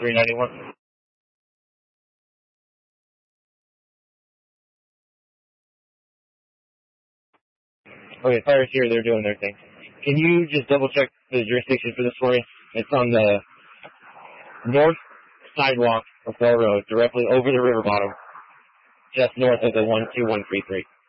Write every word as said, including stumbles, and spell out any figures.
three ninety-one. Okay, fire's here. They're doing their thing. Can you just double check the jurisdiction for this for me? It's on the north sidewalk of Bell Road, directly over the river bottom, just north of the one two one three three.